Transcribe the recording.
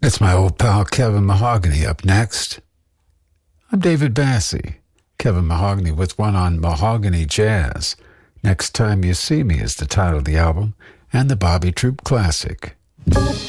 It's my old pal Kevin Mahogany up next. I'm David Bassey. Kevin Mahogany with one on Mahogany Jazz. Next Time You See Me is the title of the album and the Bobby Troup classic.